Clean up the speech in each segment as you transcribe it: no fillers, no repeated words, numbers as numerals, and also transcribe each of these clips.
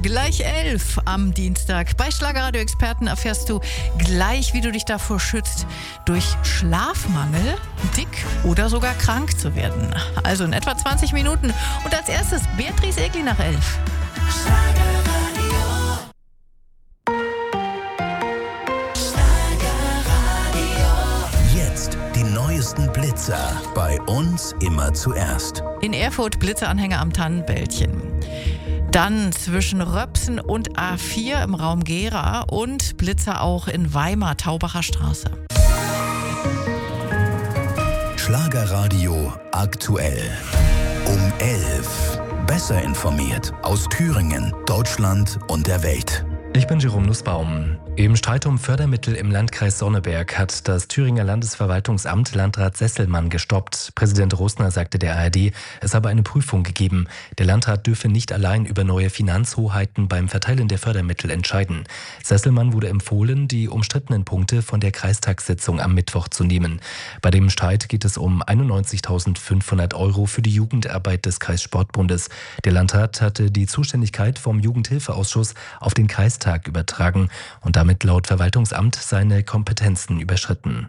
Gleich 11 am Dienstag. Bei Schlagerradio-Experten erfährst du gleich, wie du dich davor schützt, durch Schlafmangel dick oder sogar krank zu werden. Also in etwa 20 Minuten. Und als erstes Beatrice Egli nach 11. Jetzt die neuesten Blitzer. Bei uns immer zuerst. In Erfurt Blitzeranhänger am Tannenbällchen. Dann zwischen Röpsen und A4 im Raum Gera und Blitzer auch in Weimar, Taubacher Straße. Schlagerradio aktuell. Um 11. Besser informiert aus Thüringen, Deutschland und der Welt. Ich bin Jerome Nussbaum. Im Streit um Fördermittel im Landkreis Sonneberg hat das Thüringer Landesverwaltungsamt Landrat Sesselmann gestoppt. Präsident Rosner sagte der ARD, es habe eine Prüfung gegeben. Der Landrat dürfe nicht allein über neue Finanzhoheiten beim Verteilen der Fördermittel entscheiden. Sesselmann wurde empfohlen, die umstrittenen Punkte von der Kreistagssitzung am Mittwoch zu nehmen. Bei dem Streit geht es um 91.500 € für die Jugendarbeit des Kreissportbundes. Der Landrat hatte die Zuständigkeit vom Jugendhilfeausschuss auf den Kreistag übertragen und damit laut Verwaltungsamt seine Kompetenzen überschritten.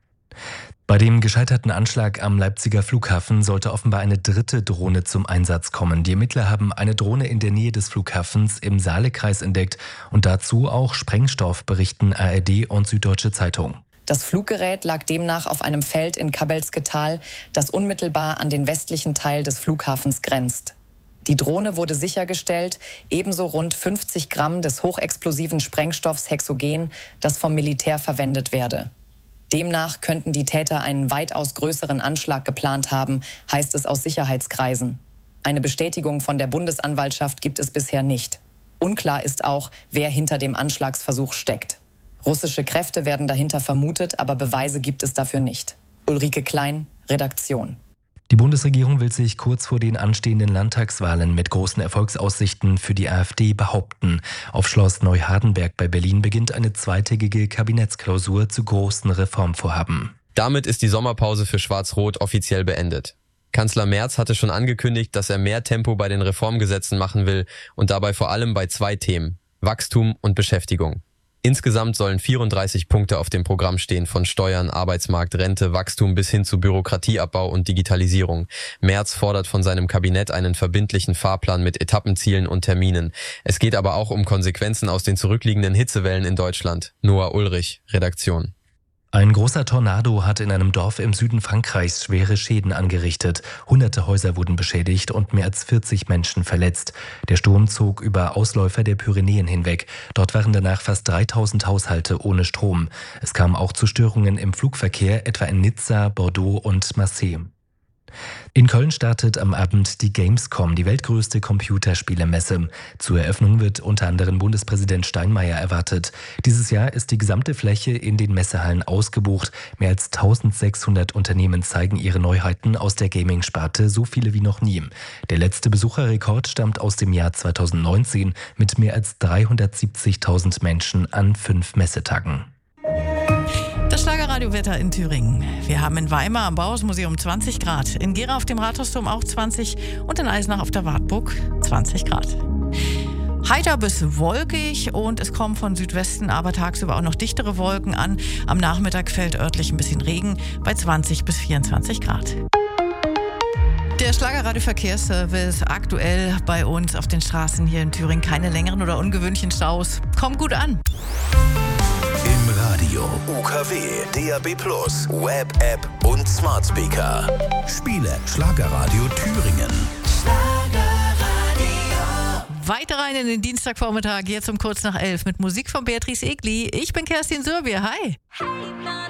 Bei dem gescheiterten Anschlag am Leipziger Flughafen sollte offenbar eine dritte Drohne zum Einsatz kommen. Die Ermittler haben eine Drohne in der Nähe des Flughafens im Saalekreis entdeckt und dazu auch Sprengstoff, berichten ARD und Süddeutsche Zeitung. Das Fluggerät lag demnach auf einem Feld in Kabelske Tal, das unmittelbar an den westlichen Teil des Flughafens grenzt. Die Drohne wurde sichergestellt, ebenso rund 50 Gramm des hochexplosiven Sprengstoffs Hexogen, das vom Militär verwendet werde. Demnach könnten die Täter einen weitaus größeren Anschlag geplant haben, heißt es aus Sicherheitskreisen. Eine Bestätigung von der Bundesanwaltschaft gibt es bisher nicht. Unklar ist auch, wer hinter dem Anschlagsversuch steckt. Russische Kräfte werden dahinter vermutet, aber Beweise gibt es dafür nicht. Ulrike Klein, Redaktion. Die Bundesregierung will sich kurz vor den anstehenden Landtagswahlen mit großen Erfolgsaussichten für die AfD behaupten. Auf Schloss Neuhardenberg bei Berlin beginnt eine zweitägige Kabinettsklausur zu großen Reformvorhaben. Damit ist die Sommerpause für Schwarz-Rot offiziell beendet. Kanzler Merz hatte schon angekündigt, dass er mehr Tempo bei den Reformgesetzen machen will und dabei vor allem bei zwei Themen: Wachstum und Beschäftigung. Insgesamt sollen 34 Punkte auf dem Programm stehen, von Steuern, Arbeitsmarkt, Rente, Wachstum bis hin zu Bürokratieabbau und Digitalisierung. Merz fordert von seinem Kabinett einen verbindlichen Fahrplan mit Etappenzielen und Terminen. Es geht aber auch um Konsequenzen aus den zurückliegenden Hitzewellen in Deutschland. Noah Ulrich, Redaktion. Ein großer Tornado hat in einem Dorf im Süden Frankreichs schwere Schäden angerichtet. Hunderte Häuser wurden beschädigt und mehr als 40 Menschen verletzt. Der Sturm zog über Ausläufer der Pyrenäen hinweg. Dort waren danach fast 3000 Haushalte ohne Strom. Es kam auch zu Störungen im Flugverkehr, etwa in Nizza, Bordeaux und Marseille. In Köln startet am Abend die Gamescom, die weltgrößte Computerspielemesse. Zur Eröffnung wird unter anderem Bundespräsident Steinmeier erwartet. Dieses Jahr ist die gesamte Fläche in den Messehallen ausgebucht. Mehr als 1600 Unternehmen zeigen ihre Neuheiten aus der Gaming-Sparte, so viele wie noch nie. Der letzte Besucherrekord stammt aus dem Jahr 2019 mit mehr als 370.000 Menschen an 5 Messetagen. Das Schlagerradiowetter in Thüringen. Wir haben in Weimar am Bauhausmuseum 20 Grad, in Gera auf dem Rathausturm auch 20 und in Eisenach auf der Wartburg 20 Grad. Heiter bis wolkig und es kommen von Südwesten aber tagsüber auch noch dichtere Wolken an. Am Nachmittag fällt örtlich ein bisschen Regen bei 20 bis 24 Grad. Der Schlagerradio-Verkehrsservice aktuell bei uns auf den Straßen hier in Thüringen. Keine längeren oder ungewöhnlichen Staus. Kommt gut an. Im Radio, UKW, DAB+, Web-App und Smart Speaker. Spiele Schlagerradio Thüringen. Weiter rein in den Dienstagvormittag, jetzt um kurz nach 11 mit Musik von Beatrice Egli. Ich bin Kerstin Sürbier. Hi.